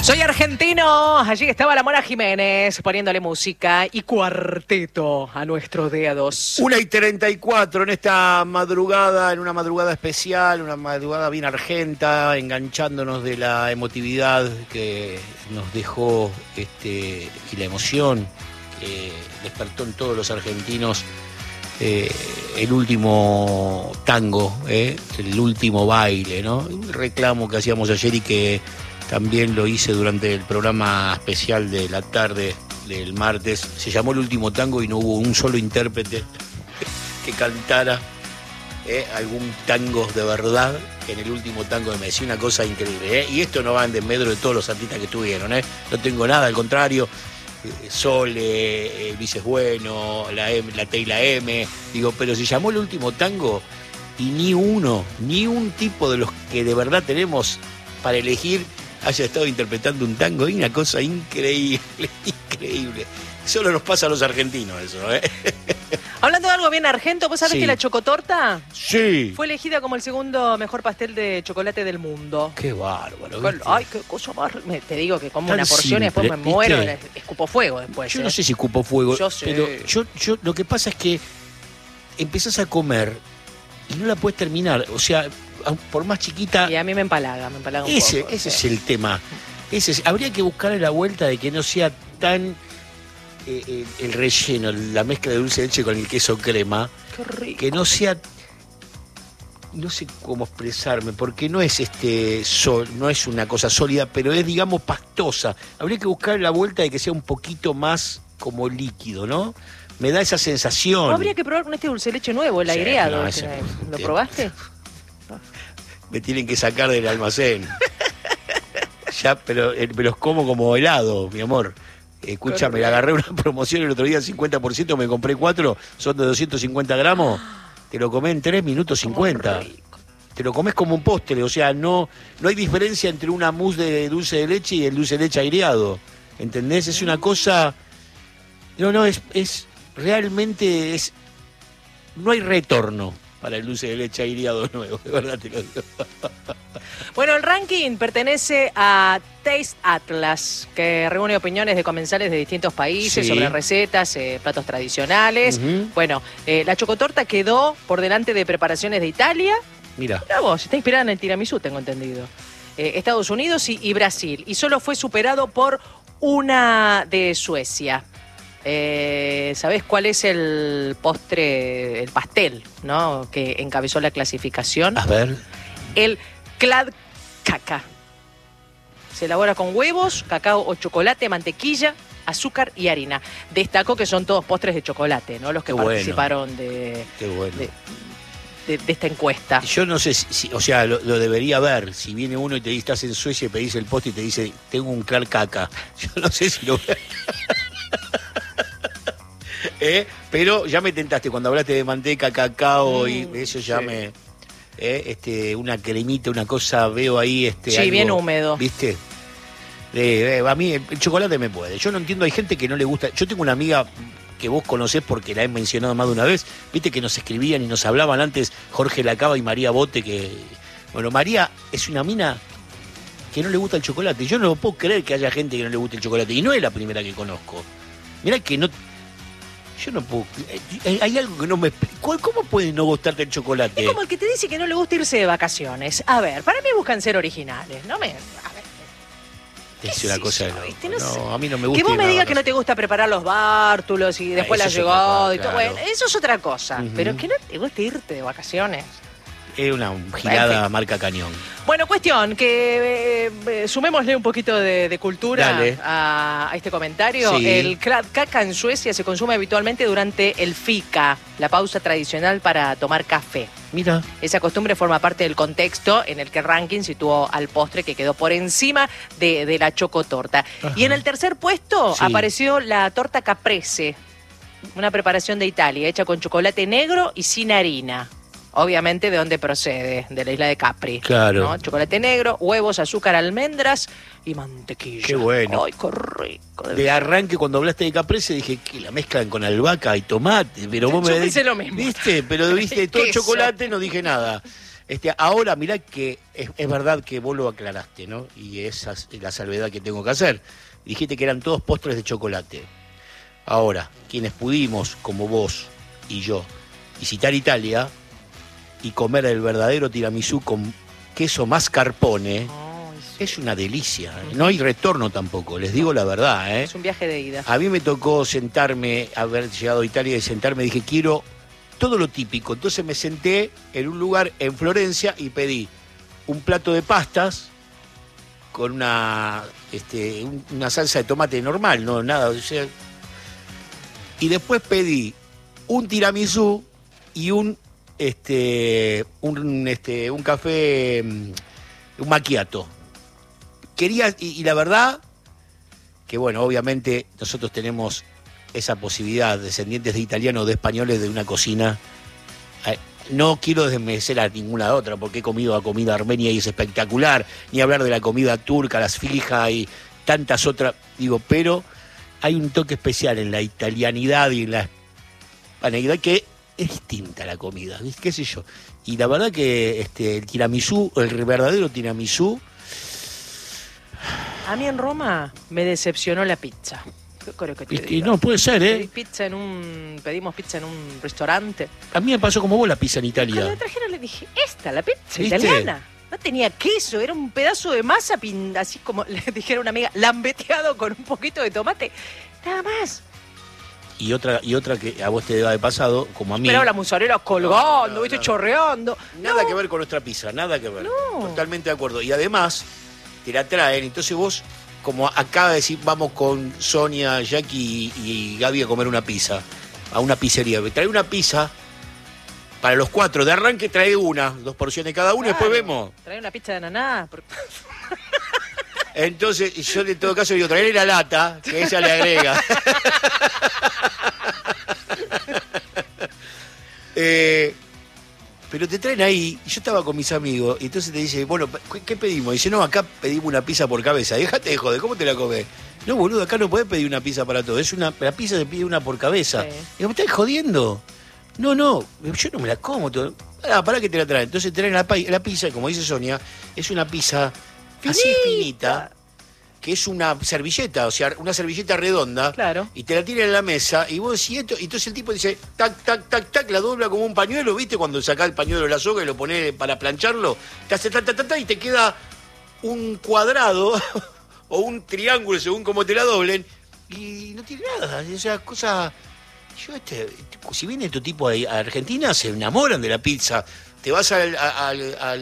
Soy argentino. Allí estaba la Mona Jiménez poniéndole música y cuarteto a nuestros dedos. 1:34 en esta madrugada, en una madrugada especial, una madrugada bien argenta, enganchándonos de la emotividad que nos dejó y la emoción que despertó en todos los argentinos el último tango, el último baile, ¿no? Un reclamo que hacíamos ayer y que también lo hice durante el programa especial de la tarde del martes. Se llamó El Último Tango y no hubo un solo intérprete que cantara algún tango de verdad en el último tango de Messi. Una cosa increíble, Y esto no va en desmedro de todos los artistas que estuvieron, No tengo nada, al contrario. Sole, Luis es Bueno, la T y la M. Digo, pero se llamó El Último Tango y ni un tipo de los que de verdad tenemos para elegir haya estado interpretando un tango. Y una cosa increíble. Solo nos pasa a los argentinos eso, Hablando de algo bien argento, ¿vos sabés que la chocotorta fue elegida como el segundo mejor pastel de chocolate del mundo? Qué bárbaro. Ay, qué cosa más. Te digo que como Tan una porción y después me simple, muero. ¿viste? Escupo fuego después. Yo no sé si escupo fuego, Yo sé. pero yo lo que pasa es que empezás a comer y no la puedes terminar. O sea, por más chiquita. Y a mí me empalaga un poco. Ese es el tema. Habría que buscarle la vuelta de que no sea tan el relleno, la mezcla de dulce de leche con el queso crema. Qué rico. Que no sea, no sé cómo expresarme, porque no es no es una cosa sólida, pero es, digamos, pastosa. Habría que buscar la vuelta de que sea un poquito más como líquido, ¿no? Me da esa sensación. Habría que probar con este dulce de leche nuevo, el aireado. No, ¿Lo probaste? Me tienen que sacar del almacén. Ya, pero me los como helado, mi amor. Escúchame, le agarré una promoción el otro día, 50%, me compré 4, son de 250 gramos. Te lo comé en 3 minutos 50. Te lo comes como un postre, o sea, no hay diferencia entre una mousse de dulce de leche y el dulce de leche aireado. ¿Entendés? Es una cosa. No, es realmente no hay retorno para el dulce de leche aireado nuevo, de verdad te lo digo. Bueno, el ranking pertenece a Taste Atlas, que reúne opiniones de comensales de distintos países sobre recetas, platos tradicionales. Uh-huh. Bueno, la chocotorta quedó por delante de preparaciones de Italia. Mirá vos, está inspirada en el tiramisú, tengo entendido. Estados Unidos y Brasil. Y solo fue superado por una de Suecia. ¿Sabés cuál es el postre, el pastel, ¿no?, que encabezó la clasificación? A ver. El Kladkaka. Se elabora con huevos, cacao o chocolate, mantequilla, azúcar y harina. Destacó que son todos postres de chocolate, ¿no?, los que participaron de esta encuesta. Yo no sé si o sea, lo debería ver. Si viene uno y te dice, estás en Suecia y pedís el postre y te dice, tengo un Kladkaka. Yo no sé si lo pero ya me tentaste cuando hablaste de manteca, cacao y eso ya me una cremita, una cosa, veo ahí algo, bien húmedo. ¿Viste? A mí el chocolate me puede. Yo no entiendo, hay gente que no le gusta. Yo tengo una amiga que vos conocés porque la he mencionado más de una vez, viste que nos escribían y nos hablaban antes Jorge Lacaba y María Bote, bueno, María es una mina que no le gusta el chocolate. Yo no puedo creer que haya gente que no le guste el chocolate y no es la primera que conozco. Mirá que no. Yo no puedo. Hay algo que no me explica. ¿Cómo puede no gustarte el chocolate? Es como el que te dice que no le gusta irse de vacaciones. A ver, para mí buscan ser originales. No me. A ver. Es una cosa ¿viste? No, a mí no me gusta. Que vos me digas que no te gusta preparar los bártulos y después la llegada y todo. Claro. Bueno, eso es otra cosa. Uh-huh. Pero que no te gusta irte de vacaciones. Es una girada marca cañón. Bueno, cuestión, que sumémosle un poquito de cultura a este comentario. Sí. El Kladkaka en Suecia se consume habitualmente durante el fika, la pausa tradicional para tomar café. Mira. Esa costumbre forma parte del contexto en el que el ranking situó al postre que quedó por encima de la chocotorta. Ajá. Y en el tercer puesto apareció la torta caprese, una preparación de Italia hecha con chocolate negro y sin harina. Obviamente, ¿de dónde procede? De la isla de Capri. Claro. ¿No? Chocolate negro, huevos, azúcar, almendras y mantequilla. Qué bueno. Ay, qué rico. De arranque, cuando hablaste de caprese, dije que la mezclan con albahaca y tomate. Pero vos Yo pensé lo mismo. ¿Viste? Pero viste todo chocolate, no dije nada. Ahora, mirá que es verdad que vos lo aclaraste, ¿no? Y esa es la salvedad que tengo que hacer. Dijiste que eran todos postres de chocolate. Ahora, quienes pudimos, como vos y yo, visitar Italia y comer el verdadero tiramisú con queso mascarpone, es una delicia. No hay retorno tampoco, les digo la verdad. Es un viaje de ida. A mí me tocó sentarme, haber llegado a Italia y sentarme, dije, quiero todo lo típico. Entonces me senté en un lugar en Florencia y pedí un plato de pastas con una salsa de tomate normal, no nada. O sea, y después pedí un tiramisú y un café, un macchiato. Quería, y la verdad, que bueno, obviamente nosotros tenemos esa posibilidad, descendientes de italianos, de españoles, de una cocina. No quiero desmerecer a ninguna otra, porque he comido la comida armenia y es espectacular, ni hablar de la comida turca, las fijas y tantas otras, pero hay un toque especial en la italianidad y en la hispanidad que es distinta la comida, qué sé yo. Y la verdad que el tiramisú, el verdadero tiramisú... A mí en Roma me decepcionó la pizza. Creo que te digo. No, puede ser, Pedimos pizza en un restaurante. A mí me pasó como vos la pizza en Italia. Cuando la trajeron le dije, la pizza ¿viste? Italiana. No tenía queso, era un pedazo de masa, así como le dijera una amiga, lambeteado con un poquito de tomate. Nada más. Y otra que a vos te debe haber pasado, como a mí. Pero la mozzarella colgando, ¿viste? Chorreando. Nada que ver con nuestra pizza, nada que ver. No. Totalmente de acuerdo. Y además, te la traen, entonces vos, como acaba de decir, vamos con Sonia, Jackie y Gaby a comer una pizza, a una pizzería. Trae una pizza para los 4, de arranque trae 2 porciones cada uno, después vemos. Trae una pizza de ananá. Entonces, yo en todo caso digo, traerle la lata, que ella le agrega. Pero te traen ahí, y yo estaba con mis amigos, y entonces te dice, bueno, ¿qué pedimos? Dice, no, acá pedimos una pizza por cabeza. Déjate de joder, ¿cómo te la comés? No, boludo, acá no podés pedir una pizza para todo. La pizza se pide una por cabeza. Sí. Digo, ¿me estás jodiendo? No, yo no me la como. Pará que te la traen. Entonces te traen la pizza, como dice Sonia, es una pizza así finita, que es una servilleta, o sea, una servilleta redonda. Claro. Y te la tiran en la mesa, y vos decís esto, y entonces el tipo dice, tac, tac, tac, tac, la dobla como un pañuelo, ¿viste? Cuando sacás el pañuelo de la soga y lo ponés para plancharlo, te hace tac, tac, tac, tac, y te queda un cuadrado o un triángulo, según como te la doblen, y no tiene nada, o sea, cosa... si viene tu tipo a Argentina, se enamoran de la pizza. Te vas a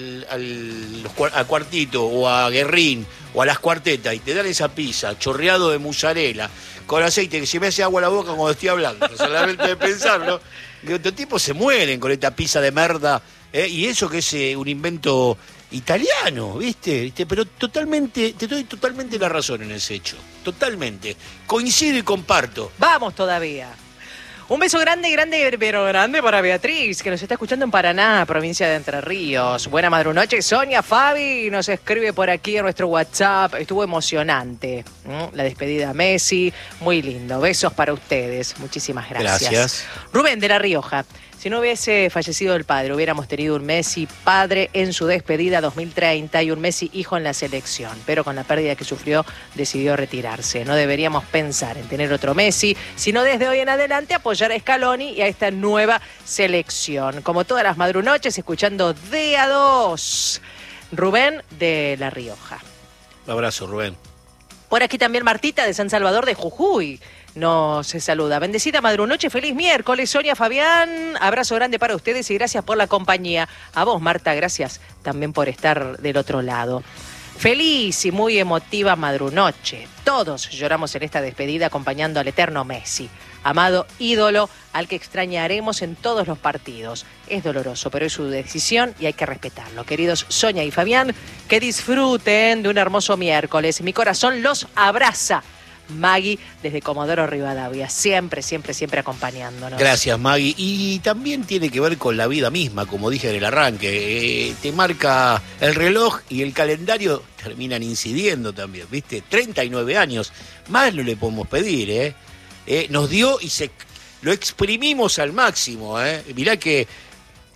Cuartito o a Guerrín o a Las Cuartetas y te dan esa pizza chorreado de mozzarella con aceite que se me hace agua a la boca cuando estoy hablando, solamente de pensarlo. Estos tipos se mueren con esta pizza de merda, y eso que es un invento italiano, ¿viste? Pero totalmente, te doy totalmente la razón en ese hecho, totalmente. Coincido y comparto. Vamos todavía. Un beso grande, pero grande para Beatriz, que nos está escuchando en Paraná, provincia de Entre Ríos. Buena madrunoche, Sonia, Fabi nos escribe por aquí en nuestro WhatsApp. Estuvo emocionante, ¿no? La despedida a Messi, muy lindo. Besos para ustedes, muchísimas gracias. Rubén de La Rioja. Si no hubiese fallecido el padre, hubiéramos tenido un Messi padre en su despedida 2030 y un Messi hijo en la selección. Pero con la pérdida que sufrió, decidió retirarse. No deberíamos pensar en tener otro Messi, sino desde hoy en adelante apoyar a Scaloni y a esta nueva selección. Como todas las madrunoches, escuchando de a dos. Rubén de La Rioja. Un abrazo, Rubén. Por aquí también Martita de San Salvador de Jujuy nos saluda. Bendecida madrunoche, feliz miércoles, Sonia, Fabián, abrazo grande para ustedes y gracias por la compañía. A vos, Marta, gracias también por estar del otro lado. Feliz y muy emotiva madrunoche. Todos lloramos en esta despedida acompañando al eterno Messi, amado ídolo al que extrañaremos en todos los partidos. Es doloroso, pero es su decisión y hay que respetarlo. Queridos Sonia y Fabián, que disfruten de un hermoso miércoles. Mi corazón los abraza. Maggie desde Comodoro Rivadavia, siempre acompañándonos. Gracias, Maggie. Y también tiene que ver con la vida misma, como dije en el arranque. Te marca el reloj y el calendario terminan incidiendo también, ¿viste? 39 años, más no le podemos pedir, Nos dio y lo exprimimos al máximo, Mirá que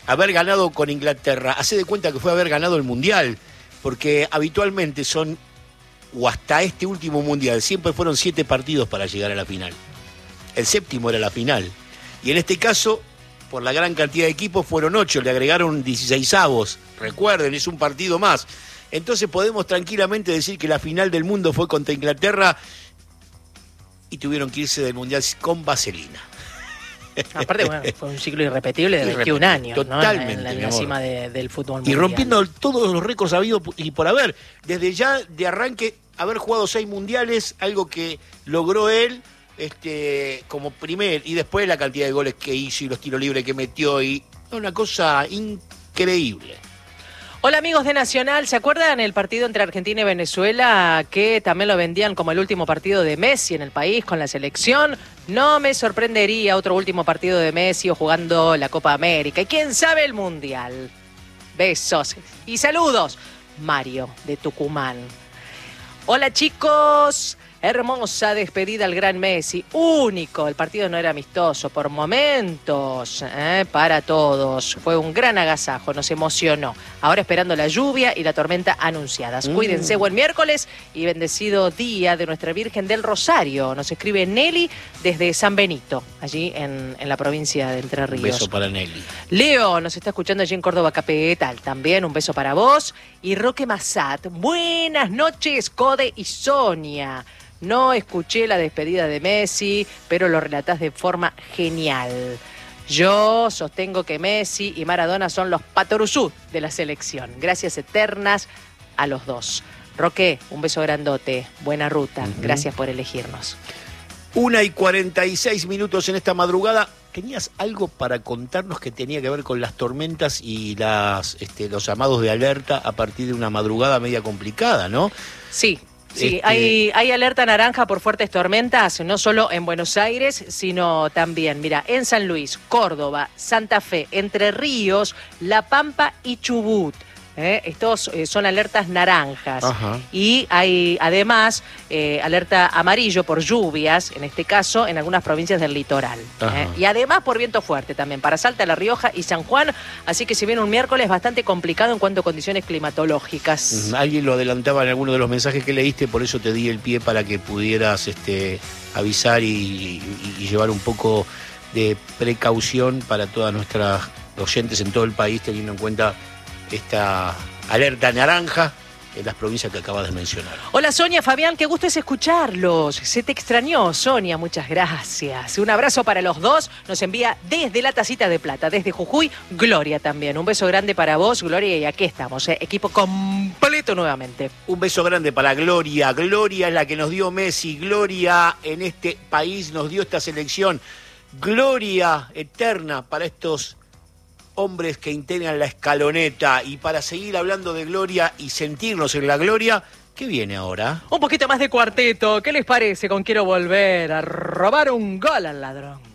haber ganado con Inglaterra, hace de cuenta que fue haber ganado el Mundial, porque habitualmente son, o hasta este último Mundial, siempre fueron 7 partidos para llegar a la final. El séptimo era la final. Y en este caso, por la gran cantidad de equipos, fueron 8, le agregaron 16avos. Recuerden, es un partido más. Entonces podemos tranquilamente decir que la final del mundo fue contra Inglaterra y tuvieron que irse del Mundial con vaselina. Aparte, bueno, fue un ciclo irrepetible de 21 años, totalmente, ¿no? En la cima del fútbol mundial. Y rompiendo todos los récords habidos y por haber. Desde ya de arranque, haber jugado 6 mundiales, algo que logró él como primer, y después la cantidad de goles que hizo y los tiros libres que metió, y una cosa increíble. Hola amigos de Nacional, ¿se acuerdan el partido entre Argentina y Venezuela que también lo vendían como el último partido de Messi en el país con la selección? No me sorprendería otro último partido de Messi o jugando la Copa América y quién sabe el Mundial. Besos y saludos, Mario de Tucumán. Hola chicos, hermosa despedida al gran Messi, único, el partido no era amistoso, por momentos, para todos, fue un gran agasajo, nos emocionó. Ahora esperando la lluvia y la tormenta anunciadas. Cuídense, buen miércoles y bendecido día de Nuestra Virgen del Rosario. Nos escribe Nelly desde San Benito, allí en la provincia de Entre Ríos. Un beso para Nelly. Leo nos está escuchando allí en Córdoba Capital, también un beso para vos. Y Roque Massat, buenas noches, Code y Sonia. No escuché la despedida de Messi, pero lo relatás de forma genial. Yo sostengo que Messi y Maradona son los patoruzú de la selección. Gracias eternas a los dos. Roque, un beso grandote. Buena ruta. Gracias por elegirnos. 1:46 en esta madrugada. ¿Tenías algo para contarnos que tenía que ver con las tormentas y los llamados de alerta a partir de una madrugada media complicada, ¿no? Sí. Sí, hay alerta naranja por fuertes tormentas, no solo en Buenos Aires, sino también, mira, en San Luis, Córdoba, Santa Fe, Entre Ríos, La Pampa y Chubut. Estos son alertas naranjas. Ajá. Y hay además alerta amarillo por lluvias, en este caso en algunas provincias del litoral. Y además por viento fuerte también para Salta, La Rioja y San Juan, así que si viene un miércoles bastante complicado en cuanto a condiciones climatológicas. Alguien lo adelantaba en alguno de los mensajes que leíste, por eso te di el pie para que pudieras avisar y llevar un poco de precaución para todas nuestras oyentes en todo el país, teniendo en cuenta esta alerta naranja en las provincias que acabas de mencionar. Hola Sonia, Fabián, qué gusto es escucharlos. Se te extrañó, Sonia, muchas gracias. Un abrazo para los dos, nos envía desde la Tacita de Plata, desde Jujuy, Gloria también. Un beso grande para vos, Gloria, y aquí estamos, equipo completo nuevamente. Un beso grande para Gloria. Gloria es la que nos dio Messi, Gloria en este país nos dio esta selección. Gloria eterna para estos hombres que integran la escaloneta. Y para seguir hablando de gloria y sentirnos en la gloria, ¿qué viene ahora? Un poquito más de cuarteto. ¿Qué les parece con Quiero Volver a robar un gol al ladrón?